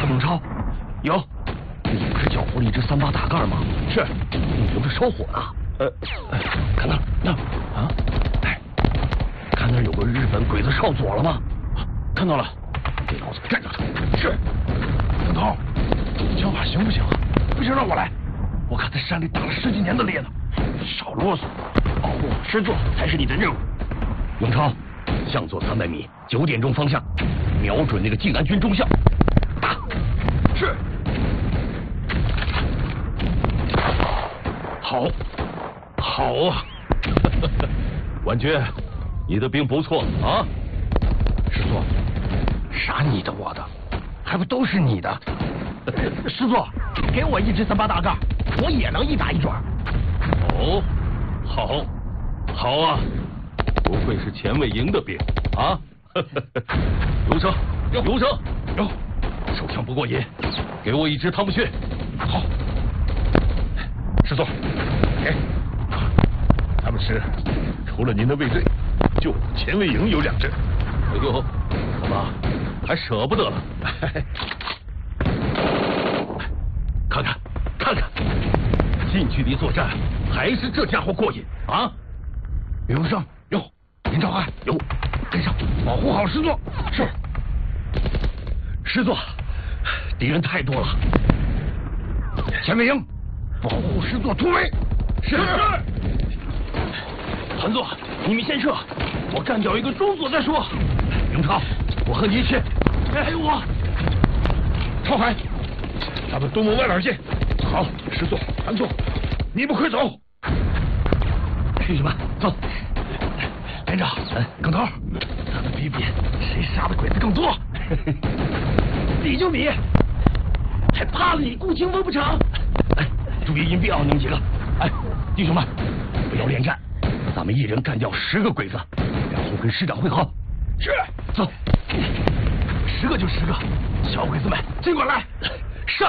永超，有。你不是缴获了一只38大盖吗？是，留着烧火呢。看那儿，那啊，哎，看那儿有个日本鬼子少佐了吗？看到了，给老子干掉他！是。邓头，枪法行不行啊？不行，让我来。我可在山里打了10几年的猎呢。少啰嗦，保护好师座才是你的任务。永超，向左300米，9点钟方向，瞄准那个靖安军中校，打。是。好，好啊！婉君，你的兵不错啊。师座，啥你的我的，还不都是你的？师座，给我一支38大盖，我也能一打1准。哦，好，好啊！不愧是前卫营的兵啊！刘生，刘生，有，手枪不过瘾，给我一支汤姆逊。好。师座，给。他们是除了您的卫队，就前卫营有2支。哎呦，怎么还舍不得了？看看，看看，近距离作战还是这家伙过瘾啊！刘生，有，林兆汉，有，跟上，保护好师座。是。师座，敌人太多了，前卫营。保护师座突围。是。团座，你们先撤，我干掉一个中佐再说。永超，我和你一起。还有我。超海，咱们东门外边见。好，师座、团座，你们快走。弟兄们，走。连长，耿头，咱们比比谁杀的鬼子更多。比就比，还怕了你顾清风不成？注意隐蔽啊，你们几个！哎，弟兄们，不要恋战，咱们一人干掉10个鬼子，然后跟师长会合。是，走，10个就10个，小鬼子们尽管来。